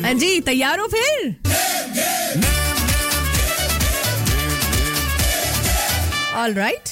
हाँ जी, तैयार हो फिर? All right.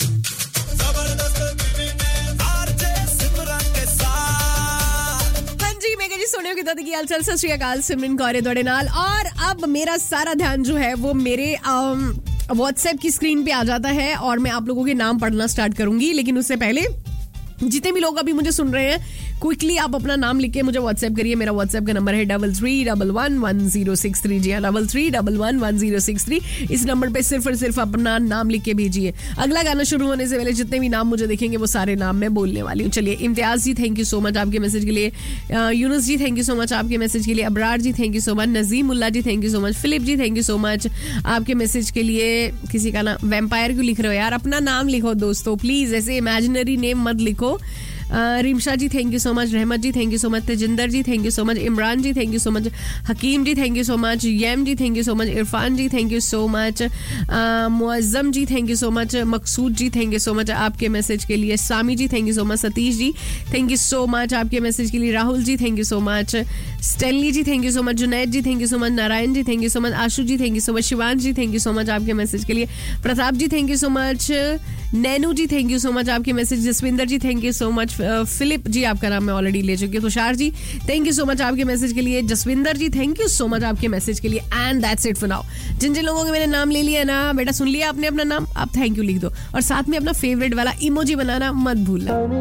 हाँ जी, मैं जी सोने की दादी की हाल चाल, सत श्री अकाल, सिमरन कौर दौड़े नाल। और अब मेरा सारा ध्यान जो है वो मेरे व्हाट्सएप की स्क्रीन पे आ जाता है और मैं आप लोगों के नाम पढ़ना स्टार्ट करूंगी। लेकिन उससे पहले जितने भी लोग अभी मुझे सुन रहे हैं, क्विकली आप अपना नाम लिख के मुझे व्हाट्सएप करिए। मेरा व्हाट्सएप का नंबर है 33111063। जी हाँ, 33111063। इस नंबर पे सिर्फ और सिर्फ अपना नाम लिख के भेजिए। अगला गाना शुरू होने से पहले जितने भी नाम मुझे दिखेंगे वो सारे नाम मैं बोलने वाली हूँ। चलिए, इम्तियाज जी थैंक यू सो मच आपके मैसेज के लिए। यूनुस जी थैंक यू सो मच आपके मैसेज के लिए। अबरार जी thank you so much. नजीमुल्ला ji thank you so much. Philip ji thank you so much आपके मैसेज के लिए। किसी का नाम वैम्पायर क्यों लिख रहे हो यार? अपना नाम लिखो दोस्तों प्लीज, ऐसे इमेजिनरी नेम मत लिखो। रिमशा जी थैंक यू सो मच। रहमत जी thank you so much. Tejinder ji thank you so much. Imran ji thank you so much. Hakim ji thank you so much. Yama ji thank you so much. Irfan ji thank you so much. Muazzam ji thank you so much. Maqsood ji thank you so much आपके message के लिए। सामी जी thank you so much. Satish ji thank you so much आपके message के लिए। Rahul ji thank you so much. Stanley ji thank you so much. Junaid ji thank you so much. Narayan ji thank you so much. Ashu ji thank you so much. Shivan ji thank you so much आपके message के लिए। प्रताप जी thank you so much. Nainu ji thank you so much आपके message. Jaswinder ji thank you so much. Philip जी आपका नाम मैं already ले चुकी हूँ। Tushar ji thank you so much आपके मैसेज के लिए। जसविंदर जी थैंक यू सो मच आपके मैसेज के लिए। And that's it for now. जिन जिन लोगों के मैंने नाम ले लिया ना बेटा, सुन लिया आपने अपना नाम, आप थैंक यू लिख दो और साथ में अपना फेवरेट वाला इमोजी बनाना मत भूलना।